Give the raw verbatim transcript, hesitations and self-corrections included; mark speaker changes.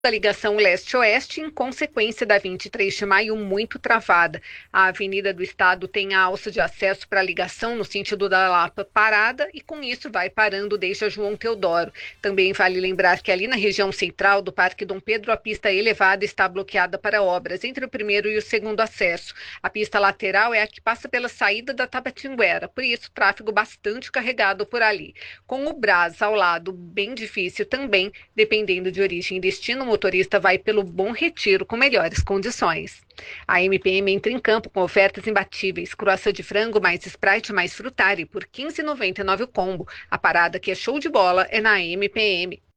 Speaker 1: da ligação leste-oeste, em consequência da vinte e três de maio muito travada. A Avenida do Estado tem a alça de acesso para a ligação no sentido da Lapa parada e com isso vai parando desde a João Teodoro. Também vale lembrar que ali na região central do Parque Dom Pedro a pista elevada está bloqueada para obras entre o primeiro e o segundo acesso. A pista lateral é a que passa pela saída da Tabatinguera, por isso tráfego bastante carregado por ali. Com o Brás ao lado bem difícil também, dependendo de origem e destino, o motorista vai pelo Bom Retiro com melhores condições. A M P M entra em campo com ofertas imbatíveis. Croissant de frango mais Sprite mais Frutari por quinze reais e noventa e nove centavos o combo. A parada que é show de bola é na M P M.